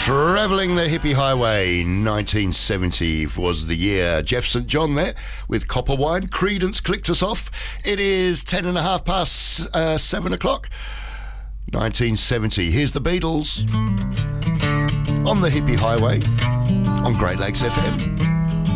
Travelling the Hippie Highway, 1970 was the year. Jeff St John there with Copper Wine. Creedence clicked us off. It is 10 and a half past 7 o'clock. 1970. Here's the Beatles on the Hippie Highway on Great Lakes FM.